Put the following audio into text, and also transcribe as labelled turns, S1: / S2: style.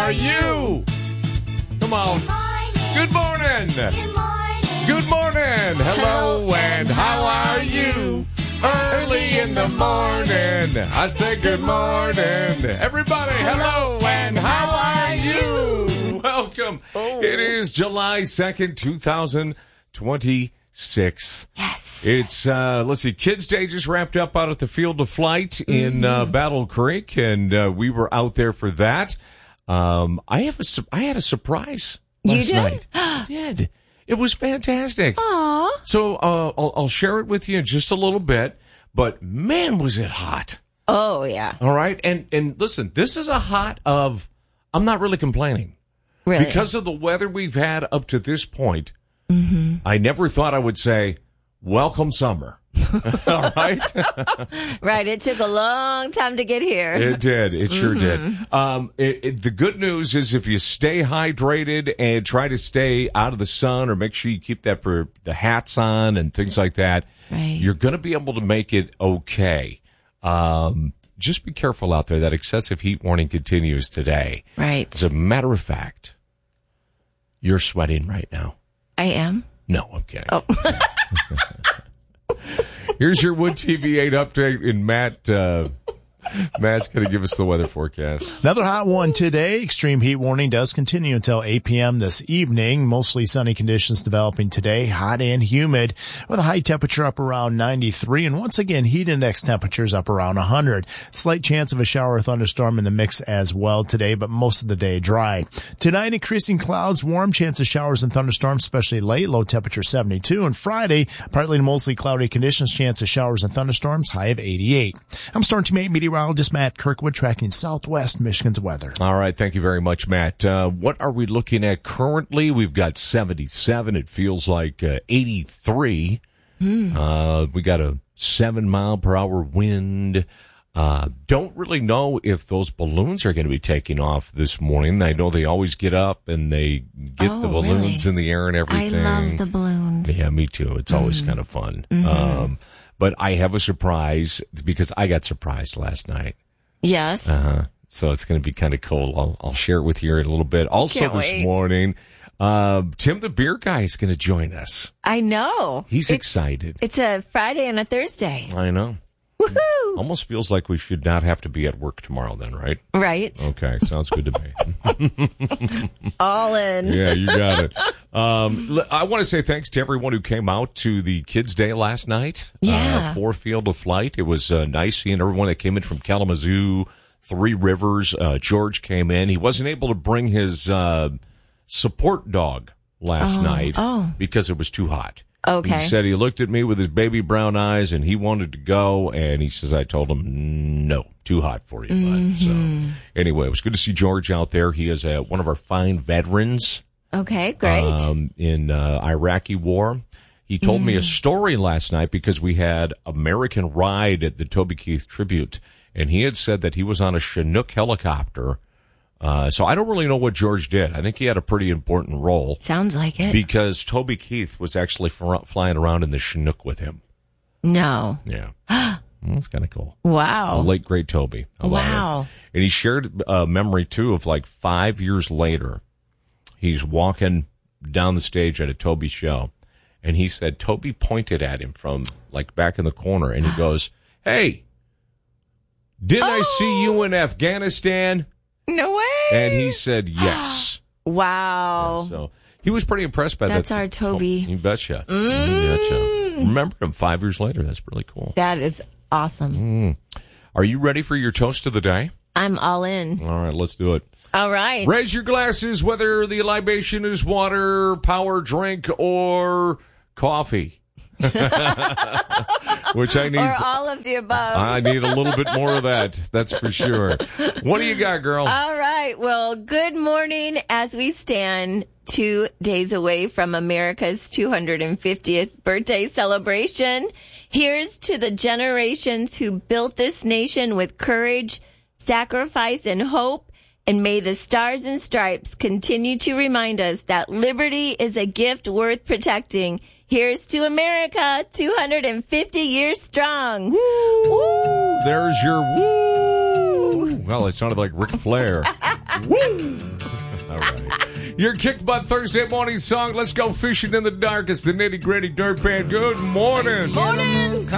S1: are you? Come on. Good morning. Good morning. Hello, and how are you? Early in the morning, I say good morning. Everybody, hello, and how are you? Welcome. It is July 2nd, 2026.
S2: Yes.
S1: It's, let's see, Kids Day just wrapped up out at the Field of Flight in Battle Creek, and we were out there for that. I had a surprise last night. I did. It was fantastic.
S2: Aww.
S1: So I'll share it with you in just a little bit, but man, was it hot.
S2: Oh, yeah.
S1: All right? And listen, this is a hot of, I'm not really complaining.
S2: Really?
S1: Because of the weather we've had up to this point, I never thought I would say, welcome summer. All right?
S2: Right. It took a long time to get here.
S1: It did. It sure did. The good news is if you stay hydrated and try to stay out of the sun, or make sure you keep the hats on and things like that,
S2: Right.
S1: you're going to be able to make it okay. Just be careful out there. That excessive heat warning continues today.
S2: Right.
S1: As a matter of fact, you're sweating right now.
S2: I am.
S1: No, I'm kidding.
S2: Oh.
S1: Here's your Wood TV 8 update, and Matt's going to give us the weather forecast.
S3: Another hot one today. Extreme heat warning does continue until 8 p.m. this evening. Mostly sunny conditions developing today, hot and humid, with a high temperature up around 93. And once again, heat index temperatures up around 100. Slight chance of a shower or thunderstorm in the mix as well today, but most of the day dry. Tonight, increasing clouds, warm chance of showers and thunderstorms, especially late, low temperature 72. And Friday, partly to mostly cloudy conditions, chance of showers and thunderstorms, high of 88. I'm Storm Team 8 meteorologist Matt Kirkwood, tracking southwest Michigan's weather.
S1: All right. Thank you very much, Matt. What are we looking at currently? We've got 77. It feels like 83. We got a 7-mile-per-hour wind. Don't really know if those balloons are going to be taking off this morning. I know they always get up and they get the balloons in the air and everything.
S2: I love the balloons.
S1: Yeah, me too. It's always kind of fun. But I have a surprise because I got surprised last night.
S2: Yes.
S1: So it's going to be kind of cool. I'll share it with you in a little bit. Also
S2: Can't
S1: this
S2: wait.
S1: morning, Tim the Beer Guy is going to join us.
S2: I know.
S1: He's excited.
S2: It's a Friday and a Thursday.
S1: I know.
S2: Woohoo!
S1: Almost feels like we should not have to be at work tomorrow then, right?
S2: Right.
S1: Okay, sounds good to me.
S2: All in.
S1: Yeah, you got it. I want to say thanks to everyone who came out to the Kids Day last night.
S2: Yeah.
S1: For Field of Flight. It was nice seeing everyone that came in from Kalamazoo, Three Rivers. George came in. He wasn't able to bring his support dog last night because it was too hot.
S2: Okay.
S1: He said he looked at me with his baby brown eyes and he wanted to go, and he says, I told him, no, too hot for you, bud. So anyway, it was good to see George out there. He is one of our fine veterans.
S2: Okay, great.
S1: In Iraqi war. He told me a story last night because we had American Ride at the Toby Keith tribute, and he had said that he was on a Chinook helicopter. So I don't really know what George did. I think he had a pretty important role.
S2: Sounds like it.
S1: Because Toby Keith was actually flying around in the Chinook with him.
S2: No.
S1: Yeah. That's kind of cool.
S2: Wow.
S1: The late, great Toby. I love
S2: Wow.
S1: him. And he shared a memory, too, of like 5 years later. He's walking down the stage at a Toby show. And he said Toby pointed at him from like back in the corner. And he goes, hey, didn't I see you in Afghanistan?
S2: No way.
S1: And he said yes.
S2: Wow.
S1: Yeah, so he was pretty impressed by that.
S2: That's our Toby.
S1: You betcha. You betcha. Remember him 5 years later. That's really cool.
S2: That is awesome.
S1: Are you ready for your toast of the day?
S2: I'm all in.
S1: All right, let's do it.
S2: All right.
S1: Raise your glasses, whether the libation is water, power drink, or coffee. Which I need.
S2: Or all of the above.
S1: I need a little bit more of that. That's for sure. What do you got, girl?
S2: All right. Well, good morning as we stand 2 days away from America's 250th birthday celebration. Here's to the generations who built this nation with courage, sacrifice, and hope. And may the stars and stripes continue to remind us that liberty is a gift worth protecting. Here's to America, 250 years strong. Woo!
S1: There's your woo. Well, it sounded like Ric Flair. Woo! All right. Your Kick Butt Thursday morning song. Let's go fishing in the dark. It's the Nitty Gritty Dirt Band. Good morning.
S2: Morning.